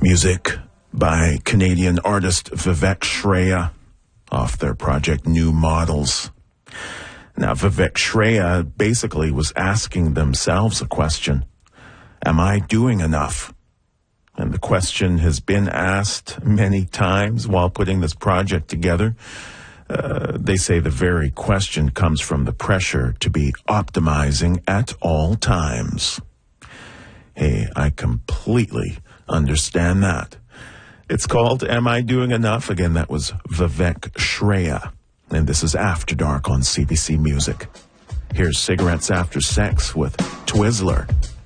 Music by Canadian artist Vivek Shreya off their project New Models. Now, Vivek Shreya basically was asking themselves a question. Am I doing enough? And the question has been asked many times while putting this project together. They say the very question comes from the pressure to be optimizing at all times. Hey, I completely understand that. It's called Am I Doing Enough? Again, that was Vivek Shreya. And this is After Dark on CBC Music. Here's Cigarettes After Sex with Twizzler.